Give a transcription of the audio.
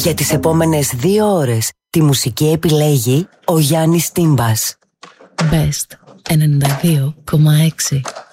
Για τις επόμενες 2 ώρες τη μουσική επιλέγει ο Γιάννης Τύμπας. Best 92,6.